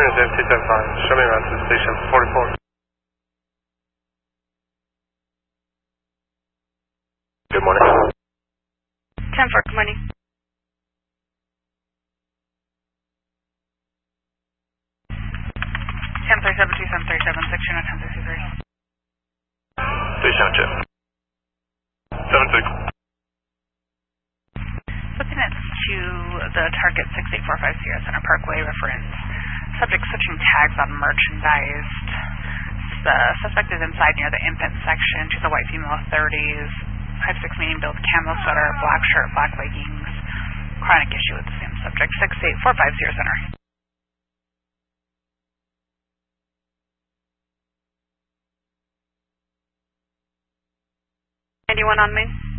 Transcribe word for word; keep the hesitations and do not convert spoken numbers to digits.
Sprinters F two seven five, show me around to the station forty-four. Good morning. ten four, good morning. ten three seven two seven three seven, section at ten sixty-three. three seven two. seven six. Looking at to the target six eight four five Sierra Center Parkway reference. Subject switching tags on merchandise. The suspect is inside near the infant section. She's a white female, thirties. five six medium build, camo sweater, black shirt, black leggings. Chronic issue with the same subject. six eight four five Sierra Center. Anyone on me?